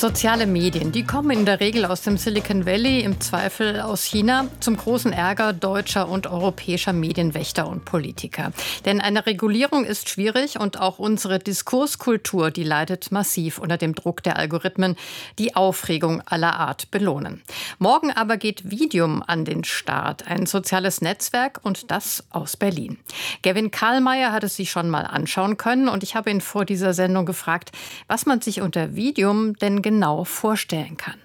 Soziale Medien, die kommen in der Regel aus dem Silicon Valley, im Zweifel aus China, zum großen Ärger deutscher und europäischer Medienwächter und Politiker. Denn eine Regulierung ist schwierig und auch unsere Diskurskultur, die leidet massiv unter dem Druck der Algorithmen, die Aufregung aller Art belohnen. Morgen aber geht Videum an den Start, ein soziales Netzwerk, und das aus Berlin. Gavin Karlmeier hat es sich schon mal anschauen können und ich habe ihn vor dieser Sendung gefragt, was man sich unter Videum denn genau vorstellen kann.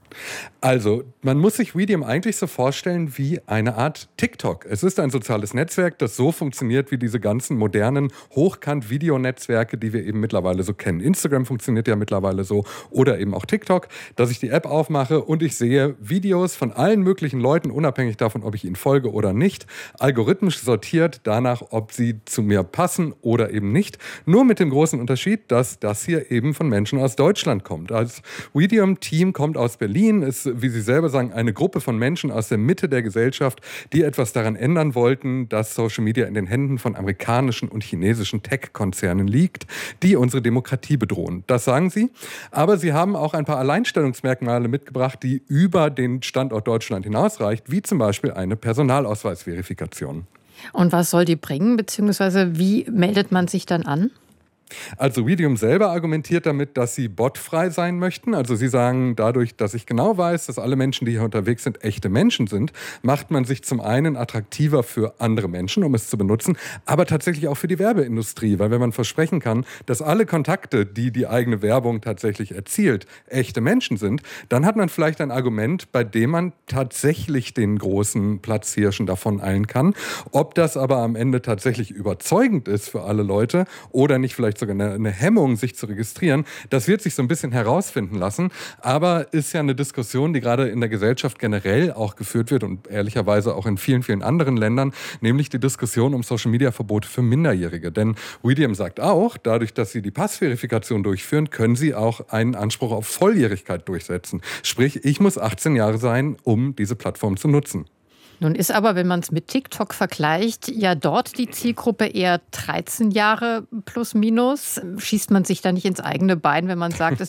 Also, man muss sich Videum eigentlich so vorstellen wie eine Art TikTok. Es ist ein soziales Netzwerk, das so funktioniert wie diese ganzen modernen Hochkant-Videonetzwerke, die wir eben mittlerweile so kennen. Instagram funktioniert ja mittlerweile so oder eben auch TikTok, dass ich die App aufmache und ich sehe Videos von allen möglichen Leuten, unabhängig davon, ob ich ihnen folge oder nicht, algorithmisch sortiert danach, ob sie zu mir passen oder eben nicht. Nur mit dem großen Unterschied, dass das hier eben von Menschen aus Deutschland kommt. Das Videum-Team kommt aus Berlin, ist, wie Sie selber sagen, eine Gruppe von Menschen aus der Mitte der Gesellschaft, die etwas daran ändern wollten, dass Social Media in den Händen von amerikanischen und chinesischen Tech-Konzernen liegt, die unsere Demokratie bedrohen. Das sagen sie. Aber sie haben auch ein paar Alleinstellungsmerkmale mitgebracht, die über den Standort Deutschland hinausreicht, wie zum Beispiel eine Personalausweisverifikation. Und was soll die bringen, beziehungsweise wie meldet man sich dann an? Also Videum selber argumentiert damit, dass sie botfrei sein möchten. Also sie sagen, dadurch, dass ich genau weiß, dass alle Menschen, die hier unterwegs sind, echte Menschen sind, macht man sich zum einen attraktiver für andere Menschen, um es zu benutzen, aber tatsächlich auch für die Werbeindustrie. Weil wenn man versprechen kann, dass alle Kontakte, die die eigene Werbung tatsächlich erzielt, echte Menschen sind, dann hat man vielleicht ein Argument, bei dem man tatsächlich den großen Platzhirschen davon eilen kann. Ob das aber am Ende tatsächlich überzeugend ist für alle Leute oder nicht vielleicht sogar eine Hemmung, sich zu registrieren. Das wird sich so ein bisschen herausfinden lassen. Aber ist ja eine Diskussion, die gerade in der Gesellschaft generell auch geführt wird und ehrlicherweise auch in vielen, vielen anderen Ländern, nämlich die Diskussion um Social-Media-Verbote für Minderjährige. Denn Videum sagt auch, dadurch, dass sie die Passverifikation durchführen, können sie auch einen Anspruch auf Volljährigkeit durchsetzen. Sprich, ich muss 18 Jahre sein, um diese Plattform zu nutzen. Nun ist aber, wenn man es mit TikTok vergleicht, ja dort die Zielgruppe eher 13 Jahre plus minus. Schießt man sich da nicht ins eigene Bein, wenn man sagt,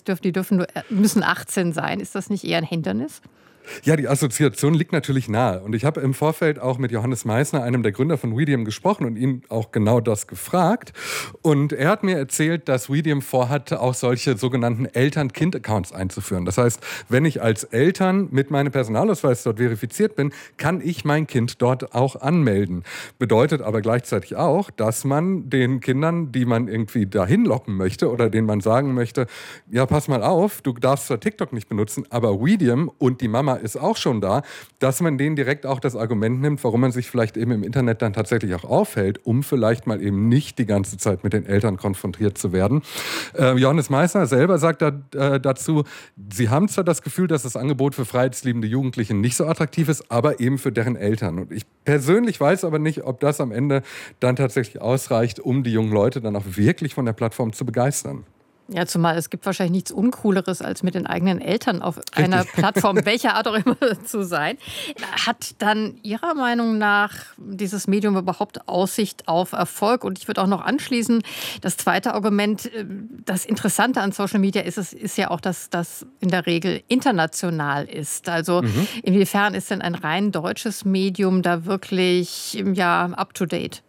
müssen 18 sein? Ist das nicht eher ein Hindernis? Ja, die Assoziation liegt natürlich nahe. Und ich habe im Vorfeld auch mit Johannes Meissner, einem der Gründer von Videum, gesprochen und ihn auch genau das gefragt. Und er hat mir erzählt, dass Videum vorhat, auch solche sogenannten Eltern-Kind-Accounts einzuführen. Das heißt, wenn ich als Eltern mit meinem Personalausweis dort verifiziert bin, kann ich mein Kind dort auch anmelden. Bedeutet aber gleichzeitig auch, dass man den Kindern, die man irgendwie dahin locken möchte oder denen man sagen möchte, ja, pass mal auf, du darfst zwar TikTok nicht benutzen, aber Videum und die Mama ist auch schon da, dass man denen direkt auch das Argument nimmt, warum man sich vielleicht eben im Internet dann tatsächlich auch aufhält, um vielleicht mal eben nicht die ganze Zeit mit den Eltern konfrontiert zu werden. Johannes Meissner selber sagt dazu, sie haben zwar das Gefühl, dass das Angebot für freiheitsliebende Jugendliche nicht so attraktiv ist, aber eben für deren Eltern. Und ich persönlich weiß aber nicht, ob das am Ende dann tatsächlich ausreicht, um die jungen Leute dann auch wirklich von der Plattform zu begeistern. Ja, zumal es gibt wahrscheinlich nichts Uncooleres, als mit den eigenen Eltern auf einer Plattform, welcher Art auch immer, zu sein. Hat dann Ihrer Meinung nach dieses Medium überhaupt Aussicht auf Erfolg? Und ich würde auch noch anschließen, das zweite Argument, das Interessante an Social Media ist ja auch, dass das in der Regel international ist. Also inwiefern ist denn ein rein deutsches Medium da wirklich up to date?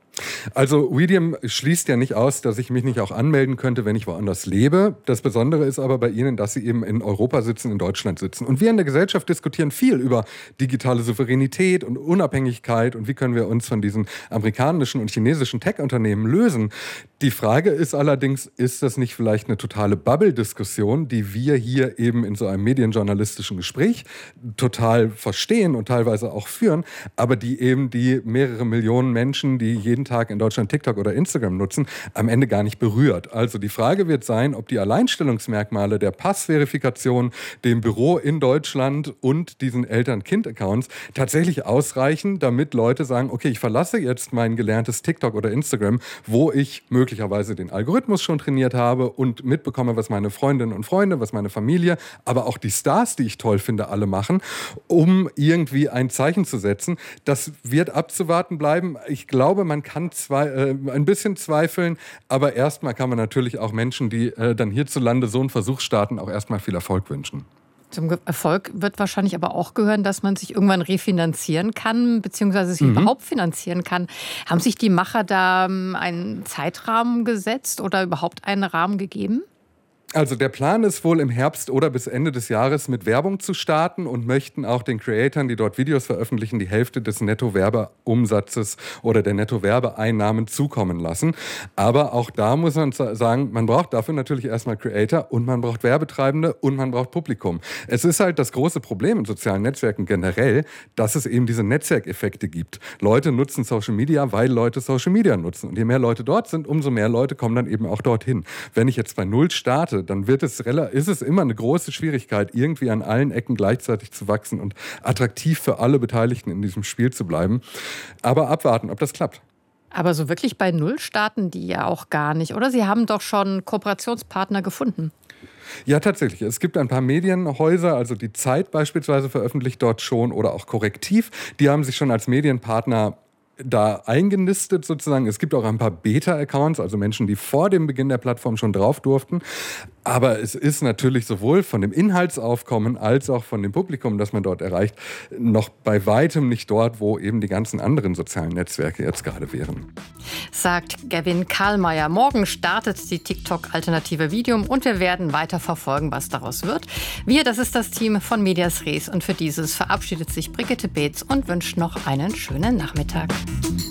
Also Videum schließt ja nicht aus, dass ich mich nicht auch anmelden könnte, wenn ich woanders lebe. Das Besondere ist aber bei Ihnen, dass Sie eben in Europa sitzen, in Deutschland sitzen. Und wir in der Gesellschaft diskutieren viel über digitale Souveränität und Unabhängigkeit und wie können wir uns von diesen amerikanischen und chinesischen Tech-Unternehmen lösen. Die Frage ist allerdings, ist das nicht vielleicht eine totale Bubble-Diskussion, die wir hier eben in so einem medienjournalistischen Gespräch total verstehen und teilweise auch führen, aber die eben die mehrere Millionen Menschen, die jeden Tag in Deutschland TikTok oder Instagram nutzen, am Ende gar nicht berührt. Also die Frage wird sein, ob die Alleinstellungsmerkmale der Passverifikation, dem Büro in Deutschland und diesen Eltern-Kind-Accounts tatsächlich ausreichen, damit Leute sagen, okay, ich verlasse jetzt mein gelerntes TikTok oder Instagram, wo ich möglicherweise den Algorithmus schon trainiert habe und mitbekomme, was meine Freundinnen und Freunde, was meine Familie, aber auch die Stars, die ich toll finde, alle machen, um irgendwie ein Zeichen zu setzen. Das wird abzuwarten bleiben. Ich glaube, man kann ein bisschen zweifeln, aber erstmal kann man natürlich auch Menschen, die dann hierzulande so einen Versuch starten, auch erstmal viel Erfolg wünschen. Zum Erfolg wird wahrscheinlich aber auch gehören, dass man sich irgendwann refinanzieren kann, beziehungsweise sich überhaupt finanzieren kann. Haben sich die Macher da einen Zeitrahmen gesetzt oder überhaupt einen Rahmen gegeben? Also der Plan ist wohl im Herbst oder bis Ende des Jahres mit Werbung zu starten und möchten auch den Creatoren, die dort Videos veröffentlichen, die Hälfte des Nettowerbeumsatzes oder der Nettowerbeeinnahmen zukommen lassen. Aber auch da muss man sagen, man braucht dafür natürlich erstmal Creator und man braucht Werbetreibende und man braucht Publikum. Es ist halt das große Problem in sozialen Netzwerken generell, dass es eben diese Netzwerkeffekte gibt. Leute nutzen Social Media, weil Leute Social Media nutzen. Und je mehr Leute dort sind, umso mehr Leute kommen dann eben auch dorthin. Wenn ich jetzt bei Null starte, dann ist es immer eine große Schwierigkeit, irgendwie an allen Ecken gleichzeitig zu wachsen und attraktiv für alle Beteiligten in diesem Spiel zu bleiben. Aber abwarten, ob das klappt. Aber so wirklich bei Null starten die ja auch gar nicht, oder? Sie haben doch schon Kooperationspartner gefunden. Ja, tatsächlich. Es gibt ein paar Medienhäuser, also die Zeit beispielsweise veröffentlicht dort schon oder auch Korrektiv. Die haben sich schon als Medienpartner da eingenistet sozusagen. Es gibt auch ein paar Beta-Accounts, also Menschen, die vor dem Beginn der Plattform schon drauf durften. Aber es ist natürlich sowohl von dem Inhaltsaufkommen als auch von dem Publikum, das man dort erreicht, noch bei weitem nicht dort, wo eben die ganzen anderen sozialen Netzwerke jetzt gerade wären. Sagt Gavin Karlmeier. Morgen startet die TikTok-Alternative Videum und wir werden weiter verfolgen, was daraus wird. Das ist das Team von Medias Res und für dieses verabschiedet sich Brigitte Beetz und wünscht noch einen schönen Nachmittag.